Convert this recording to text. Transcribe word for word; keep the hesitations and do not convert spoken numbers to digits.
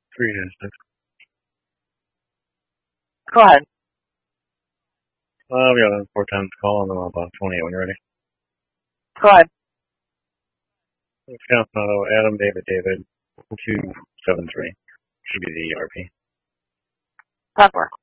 Three to six. Go ahead. Uh, we got four times call and then about twenty-eight when you're ready. Go ahead. Count auto, Adam, David, David, two seven three. Should be the E R P. Pepper.